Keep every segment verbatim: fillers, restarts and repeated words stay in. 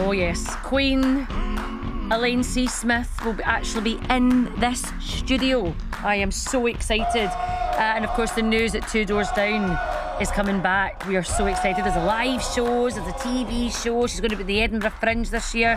Oh yes, Queen Elaine C. Smith will be actually be in this studio. I am so excited. Uh, and of course the news at Two Doors Down is coming back. We are so excited. There's a live shows, there's a T V show. She's going to be at the Edinburgh Fringe this year.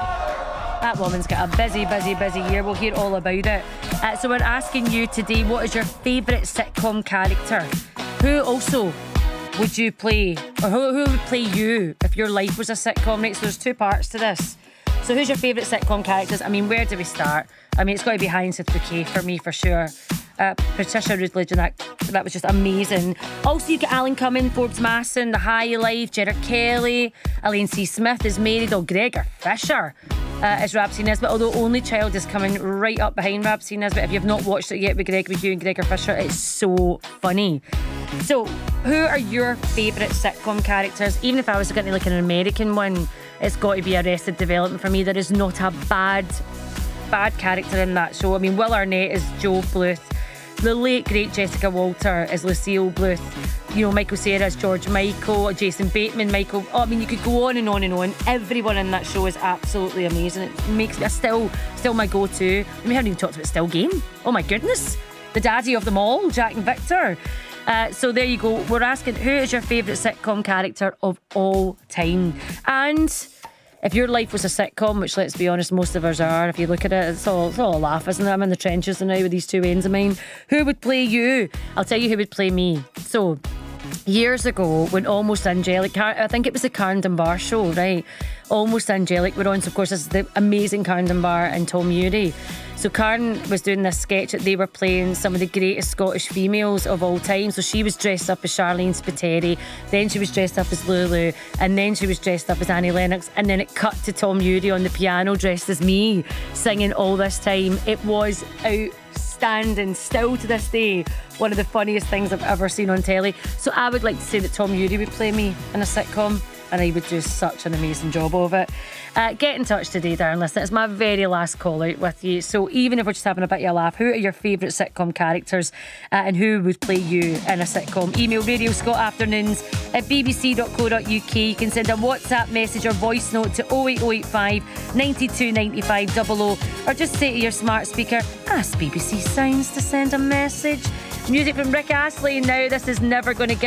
That woman's got a busy, busy, busy year. We'll hear all about it. Uh, so we're asking you today, what is your favourite sitcom character? Who also would you play, or who, who would play you if your life was a sitcom? Right, so there's two parts to this. So who's your favourite sitcom characters? I mean, where do we start? I mean, it's got to be Hyacinth Bouquet for me, for sure. Uh, Patricia Routledge, and that, that was just amazing. Also, you've got Alan Cumming, Forbes Masson, The High Life, Gerard Kelly, Elaine C. Smith is married, or Gregor Fisher uh, is Rab C. Nesbitt, although Only Child is coming right up behind Rab C. Nesbitt. If you've not watched it yet with Greg with you and Gregor Fisher, it's so funny. So, who are your favourite sitcom characters? Even if I was getting like an American one, it's got to be Arrested Development for me. There is not a bad, bad character in that show. I mean, Will Arnett is Joe Bluth. The late, great Jessica Walter is Lucille Bluth. You know, Michael Cera is George Michael. Jason Bateman, Michael... Oh, I mean, you could go on and on and on. Everyone in that show is absolutely amazing. It makes me... Still, still my go-to. We haven't even talked about Still Game. Oh, my goodness. The daddy of them all, Jack and Victor. Uh, so there you go. We're asking, who is your favourite sitcom character of all time? And if your life was a sitcom, which, let's be honest, most of ours are, if you look at it, it's all, it's all a laugh, isn't it? I'm in the trenches now with these two ends of mine. Who would play you? I'll tell you who would play me. So, years ago, when Almost Angelic, I think it was the Karen Dunbar show, right? Almost Angelic were on. So, of course, this is the amazing Karen Dunbar and Tom Ury. So Karen was doing this sketch that they were playing some of the greatest Scottish females of all time. So she was dressed up as Charlene Spiteri, then she was dressed up as Lulu, and then she was dressed up as Annie Lennox, and then it cut to Tom Ury on the piano dressed as me, singing all this time. It was outstanding. Still to this day, one of the funniest things I've ever seen on telly. So I would like to say that Tom Ury would play me in a sitcom, and I would do such an amazing job of it. Uh, get in touch today, darling listener. It's my very last call out with you. So even if we're just having a bit of a laugh, who are your favourite sitcom characters uh, and who would play you in a sitcom? Email Radio Scott Afternoons at b b c dot co dot u k. You can send a WhatsApp message or voice note to oh eight oh eight five, nine two nine five double oh, or just say to your smart speaker, ask B B C Sounds to send a message. Music from Rick Astley. Now this is Never Gonna Give